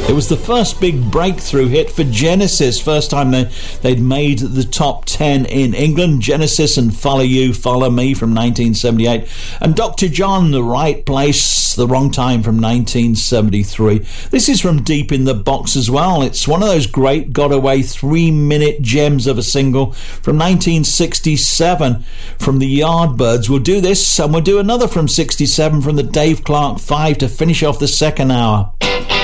It was the first big breakthrough hit for Genesis. First time they'd made the top 10 in England. Genesis and Follow You, Follow Me from 1978. And Dr. John, The Right Place, The Wrong Time from 1973. This is from deep in the box as well. It's one of those great got-away 3-minute gems of a single from 1967 from the Yardbirds. We'll do this and we'll do another from 67 from the Dave Clark 5 to finish off the second hour.